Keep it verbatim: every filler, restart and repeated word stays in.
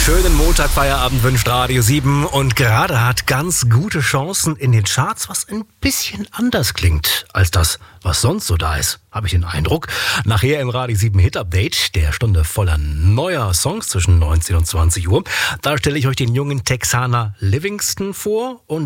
Schönen Montagfeierabend wünscht Radio sieben und gerade hat ganz gute Chancen in den Charts, was ein bisschen anders klingt als das, was sonst so da ist, habe ich den Eindruck. Nachher im Radio sieben Hit Update, der Stunde voller neuer Songs zwischen neunzehn und zwanzig Uhr, da stelle ich euch den jungen Texaner Livingston vor und